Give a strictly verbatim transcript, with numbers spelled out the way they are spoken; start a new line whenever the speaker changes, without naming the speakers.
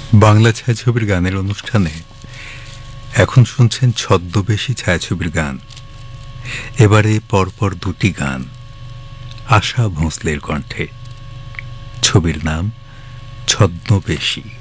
বাংলা ছায়াছবির গানের অনুষ্ঠানে এখন শুনছেন ছদ্মবেশী ছায়াছবির গান। এবারে পরপর দুটি গান আশা ভোঁসলের কণ্ঠে। ছবির নাম ছদ্মবেশী।